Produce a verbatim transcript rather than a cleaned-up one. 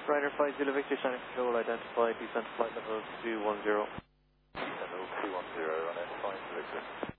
Ryder five Zulu Victor, China Control, identify descent flight level two one zero. Level two one zero, runway five Victor.